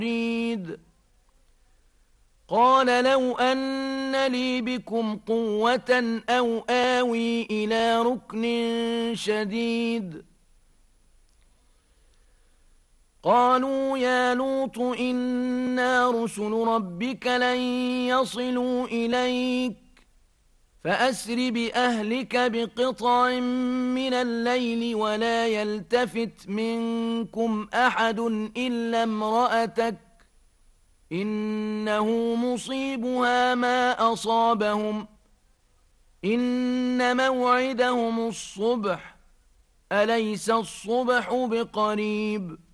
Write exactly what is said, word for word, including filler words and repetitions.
شديد قال لو أن لي بكم قوة أو آوي إلى ركن شديد قالوا يا لوط إنا رسل ربك لن يصلوا إليك فأسر بأهلك بقطع من الليل ولا يلتفت منكم أحد إلا امرأتك إنه مصيبها ما أصابهم إن موعدهم الصبح أليس الصبح بقريب